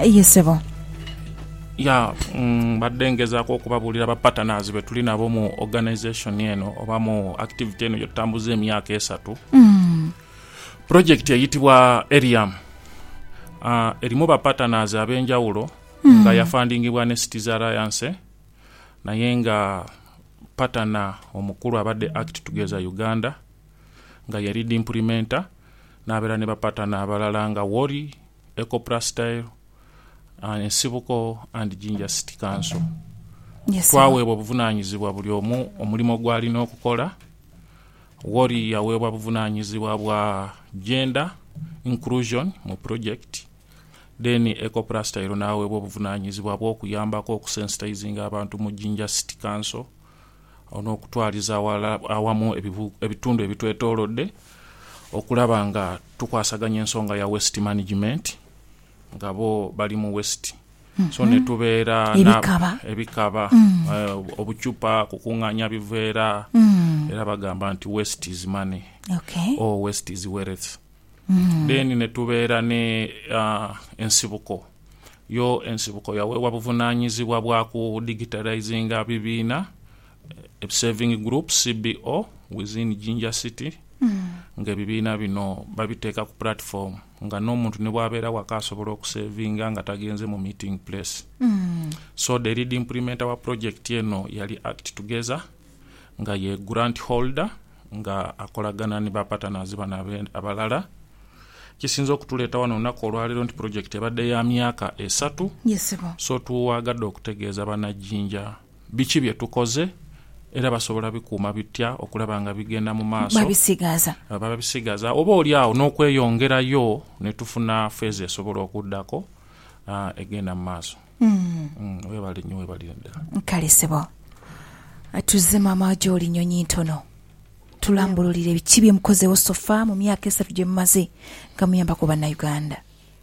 Yesebo. Ya badde ngezaako okubabulira ba partners be tuli nabo mu organization eno oba mu activity eno yotambuza emyaka 3. Project eyitibwa Eriam. Erimu ba partners abenjawulo nga yafundingibwa ne Cities Alliance naye nga partner omukulu abadde Act Together Uganda nga yali implementer n'abeera ne ba partner abalala nga Wori, Ecoplastyle, Nsibuko and Ginger City Council. Yes. Twaweebwa obuvunaanyizibwa buli omu omulimu gw'alina okukola. Wori yaweebwa obuvunaanyizibwa bwa gender inclusion mu project. Then Ecoplastyle n'aweebwa obuvunaanyizibwa bw'okuyambako okusensitizing abantu mu Ginger City Council n'okutwaliza awamu ebitundu ebitwetoolodde okulaba nga tukwasaganya ensonga ya waste management nga bo bali mu waste. So ne tubeera ebikaba obucupa kukuŋŋaanya biveera era bagamba nti waste is money. Okay. Or waste is wealth. Then ne tubeera ne Ensibuko. Yo Ensibuko yaweebwa buvunaanyizibwa bwa ku digitalizinga bibiina saving groups CBO within Ginger City. Ng'ebibiina bino babiteeka ku platform nga n'omuntu ne bw'abeera waka asobola okusavinga nga tagenze mu meeting place. So the lead implementer wa project eno yali Act Together nga ye grant holder nga akolagana ne ba partners bana abalala. Kisinza okutuleeta wano olunaku olwaleero nti project ebadde ya myaka 3. Yes. So tuwagadde okutegeeza bannajjinja biki bye tukoze era basobola bikuuma bitya okulaba nga bigenda mu maaso babisigaza oba oli awo n'okweyongerayo ne tufuna phase esobola okuddako egenda mu maaso. Webale nnyo webalire ddala. Kalisebo tuzze maama gy'oli nnyonyi ntono tulambululire ebiki bye mukozeewo sofa mu myaka 3 gye mumaze nga muyamba ku bannayuganda.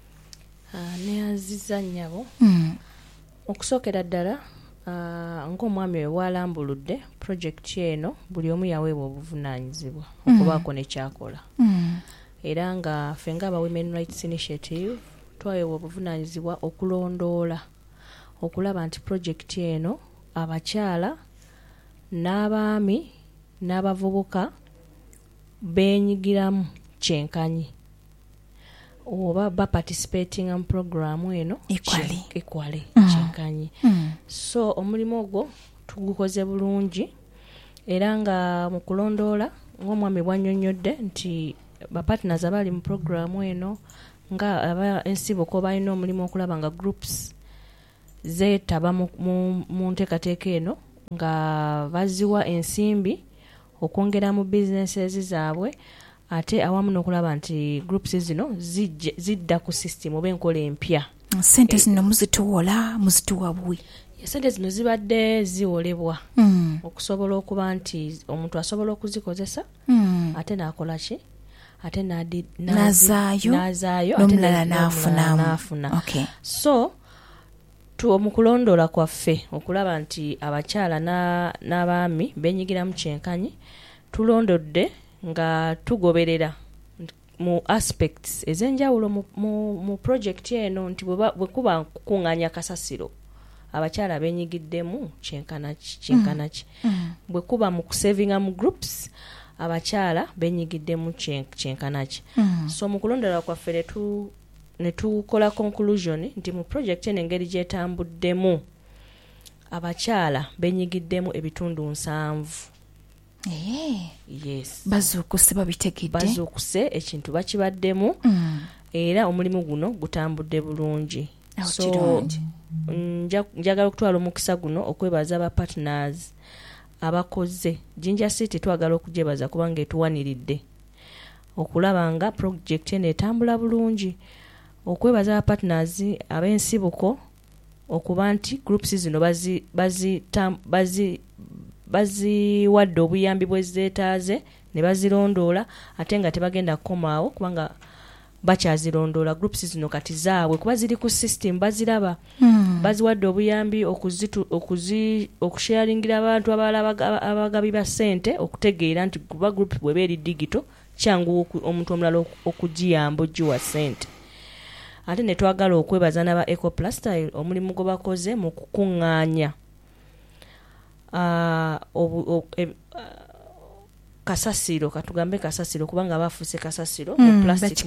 Neyaziza nnyabo okusookera ddala ng'omwami we walambuludde project eno buli omu yaweebwa obuvunaanyizibwa okubaako nekyakola era nga ffe ng'aba Women Rights Initiative twaweebwa obuvunaanyizibwa okulondoola okulaba nti project eno abakyala n'abaami n'abavubuka beenyigiramu kyenkanyi oba participating in program eno equally kyenkanyi. So omulimu ogwo tugukoze bulungi era nga mu kulondoola ng'omwami bwannyonnyodde nti ba partners abali mu program eno nga aba Ensibuko balina omulimu okulaba nga groups zeetaba mu nteekateeka eno nga baziwa ensimbi okwongera mu businesses zaabwe ate awamu n'okulaba nti groups zino zidda ku system oba enkola empya. Sente zino muzituwa buwi? Sente zino zibadde ziwolebwa okusobola okuba nti omuntu asobola okuzikozesa ate n'akola ki ate n'azaayo n'omulala n'afuna. Okay. So mu kulondoola kwaffe okulaba nti abakyala n'abaami beenyigira mu kyenkanyi tulondodde nga tugoberera mu aspects ez'enjawulo mu project eno nti bwe kuba kukuŋŋaanya kasasiro abakyala beenyigiddemu kyenkanaki bwe kuba mu kusavinga mu groups abakyala beenyigiddemu kyenkanaki. So mu kulondoola kwaffe ne tukola conclusion nti mu project eno engeri gy'etambuddemu abakyala beenyigiddemu ebitundu 7. Yes. Bazuukuse babitegedde. Bazuukuse ekintu bakibaddemu era omulimu guno gutambudde bulungi. So njagala okutwala omukisa guno okwebaza aba partners abakoze Ginger City twagala okugyebaza kubanga etuwaniridde okulaba nga project eno etambula bulungi. Okwebaza aba partners ab'Ensibuko okuba nti groups zino baziwadde obuyambi bwe zeetaaze ne bazirondoola ate nga tebagenda kukomaawo kubanga bakyazirondoola. Groups zino kati zaabwe kuba ziri ku system baziraba baziwadde obuyambi okusharingira abantu abalala abagabi ba ssente okutegeera nti kuba group bweba eri digital kyangu omuntu omulala okugiyamba ogiwa ssente ate ne twagala okwebaza n'aba Ecoplastyle omulimu gwe bakoze mu kukuŋŋaanya kasasiro, katugambe kasasiro kubanga bafuuse kasasiro mu plastic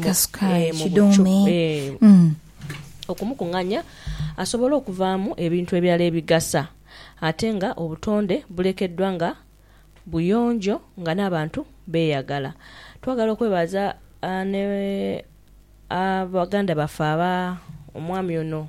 okumukuŋŋaanya asobole okuvaamu ebintu ebirala ebigasa ate nga obutonde bulekeddwa nga buyonjo nga n'abantu beeyagala. Twagala okwebaza ne abaganda baffe omwami ono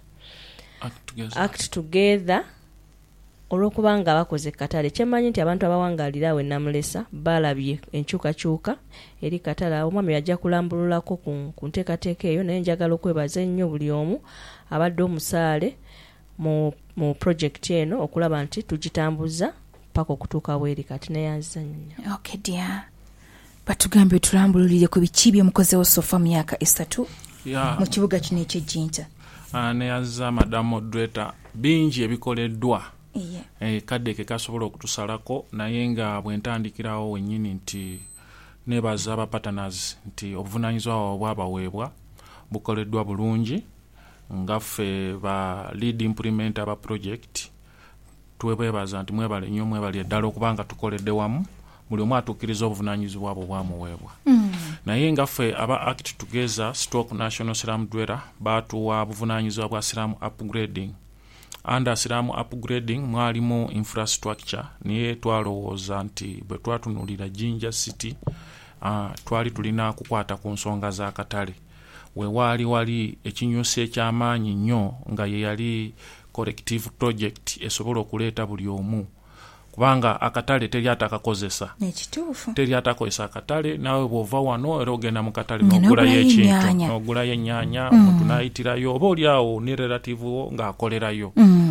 Act Together olw'okubanga bakoze katale. Kyemanyi nti abantu abawangaalira awo Namulesa balabye enkyukakyuka eri katale. Omwami yajja kulambululako ku nteekateeka eyo, naye njagala okwebaza ennyo buli omu abadde omusaale mu projekiti eno okulaba nti tugitambuza paka okutuuka bweri kati neyanziza nnyo. Okay dear. Batugambye tulambululire ku biki byemukozewo sofa mu myaka 3 mu kibuga kino eky'Ejjinja. Neyanziza Madam Moderator, bingi ebikoleddwa. Kadde ke kasobola okutusalako, naye nga bwentandikirawo wennyini nti nebaza aba partners nti obuvunaanyizibwa bwabaweebwa bukoleddwa bulungi, nga ffe ba lead implementer aba project twebebaza nti mwebale nnyo, mwebale ddala okubanga tukoledde wamu, buli omu atuukiriza obuvunaanyizibwa bwo bwamuweebwa. Naye nga ffe aba Act Together Stroke National Slum Dweller baatuwa buvunaanyizibwa bwa slum upgrading. Under slum upgrading mwalimu infrastructure, niye twalowooza nti bwe twatunulira Jinja City twali tulina kukwata ku nsonga za katale. We wali ekinyusi eky'amaanyi nnyo nga ye yali collective project esobola okuleeta buli omu, kubanga akatale teri atakakozesa. Nekituufu. Teri atakozesa akatale, nawe bw'ova wano era ogenda mu katale n'ogulayo ekintu, n'ogulayo ennyaanya, omuntu n'ayitirayo, oba oli awo ne relative wo ng'akolerayo.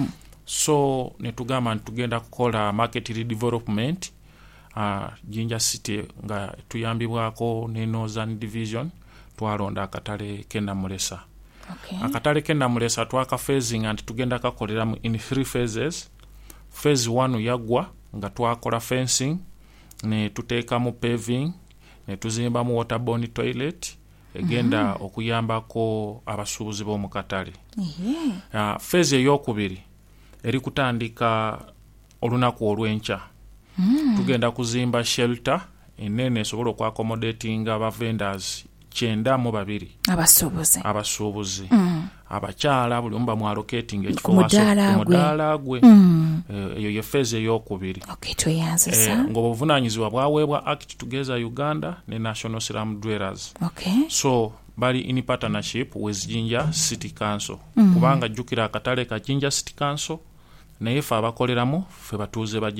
So ne tugamba nti tugenda kukola market redevelopment Jinja City nga tuyambibwako ne Northern Division, twalonda akatale ke Namulesa. Akatale ke Namulesa twakafeezinga nti tugenda kakoleramu in 3 phases. Phase 1 yagwa nga twakola fencing, ne tuteekamu paving, ne tuzimbamu waterborne toilet egenda okuyambako abasuubuzi b'omu katale. Phase ey'okubiri eri kutandika olunaku olw'enkya. Tugenda kuzimba shelter enene esobola okwaccommodatinga aba vendors 92 abasuubuzi. Abakyala buli omu bamwalocating ekifo mudaala gwe. Eyo ye phase ey'okubiri. Ng'obuvunaanyizibwa bwaweebwa Act Together Uganda ne National Slum Dwellers. So bali in partnership with Jinja City Council. Kubanga jjukira akatale ka Jinja City Council naye ffe abakoleramu ffe batuuze